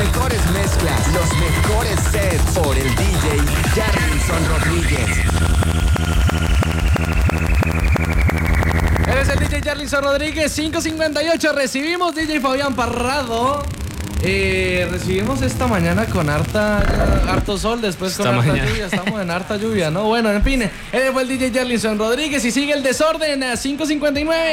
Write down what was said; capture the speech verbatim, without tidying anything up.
mejores mezclas, los mejores sets por el D J Jarlinson Rodríguez. Eres el D J Jarlinson Rodríguez, cinco cincuenta y ocho. Recibimos D J Fabián Parrado. Eh, recibimos esta mañana con harta, harto sol, después con esta harta mañana. lluvia. Estamos en harta lluvia, ¿no? Bueno, en fin, él fue el D J Jarlinson Rodríguez y sigue el desorden a cinco cincuenta y nueve.